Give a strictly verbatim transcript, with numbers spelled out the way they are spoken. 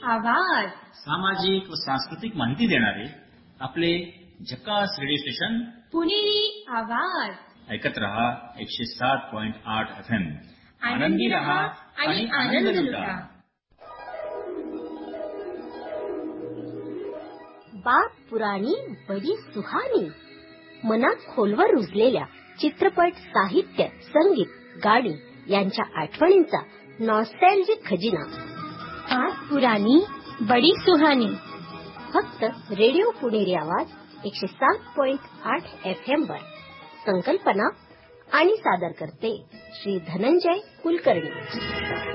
आवाज. सामाजिक व सांस्कृतिक माहिती देणारे आपले झकास रेडिओ स्टेशन पुणेरी आवाज. ऐकत रहा एकशे सात पॉइंट आठ एफ एम. आनंदी रहा आणि आनंद लुटा. बात पुराणी बडी सुहानी. मनात खोलवर रुजलेल्या चित्रपट, साहित्य, संगीत, गाणी यांच्या आठवणींचा नॉस्टॅल्जिक खजिना. बात पुराणी बडी सुहानी. फक्त रेडिओ पुणेरी आवाज एकशे सात पॉइंट आठ एफ एम वर. संकल्पना आणि सादर करते श्री धनंजय कुलकर्णी.